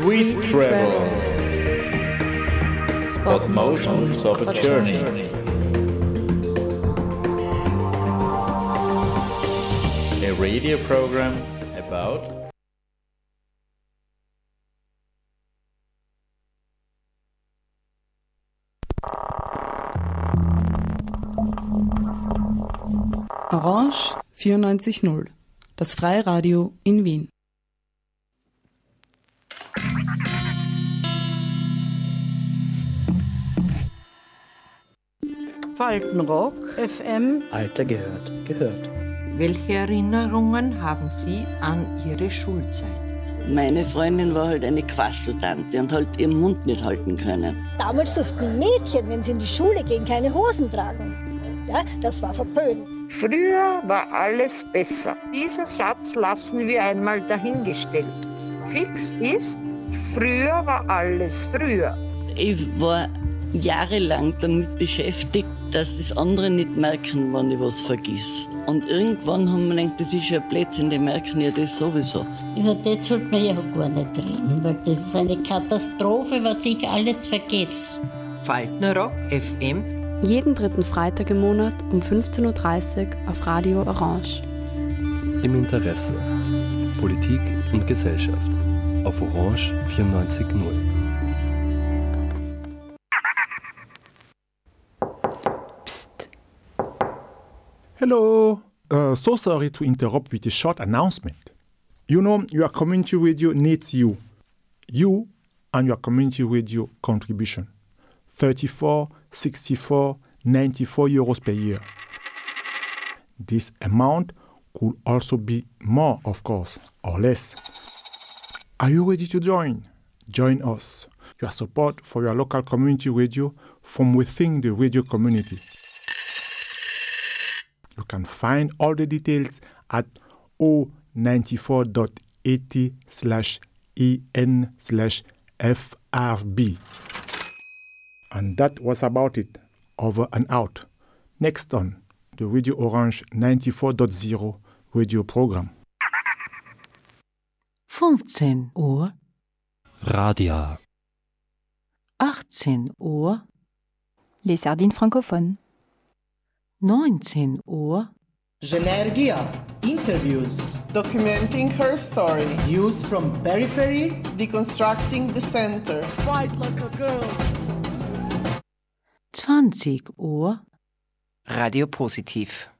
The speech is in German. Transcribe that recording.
Sweet travel. Spot motions of a journey. A radio program about Orange 94.0, das Freiradio in Wien. Faltenrock FM. Alter gehört. Welche Erinnerungen haben Sie an Ihre Schulzeit? Meine Freundin war halt eine Quasseltante und halt ihren Mund nicht halten können. Damals durften Mädchen, wenn sie in die Schule gehen, keine Hosen tragen. Ja, das war verpönt. Früher war alles besser. Dieser Satz lassen wir einmal dahingestellt. Fix ist, früher war alles früher. Ich war jahrelang damit beschäftigt, dass das andere nicht merken, wenn ich was vergiss. Und irgendwann haben wir gedacht, das ist ja Blödsinn, die merken ja das sowieso. Über das sollte man ja gar nicht reden, weil das ist eine Katastrophe, was ich alles vergesse. Faltenrock FM. Jeden dritten Freitag im Monat um 15.30 Uhr auf Radio Orange. Im Interesse. Politik und Gesellschaft. Auf Orange 94.0. Psst. Hello. So sorry to interrupt with a short announcement. You know, your community radio needs you. You and your community radio contribution. 34, 64, 94 euros per year. This amount could also be more, of course, or less. Are you ready to join? Join us. Your support for your local community radio from within the radio community. You can find all the details at o94.80/en/FRB. And that was about it. Over and out. Next on the Radio Orange 94.0 radio program. 15 Uhr. Radia. 18 Uhr. Les sardines francophones. 19 Uhr. Genergia. Interviews. Documenting her story. News from periphery. Deconstructing the center. Fight like a girl. 20 Uhr. Radio Positiv.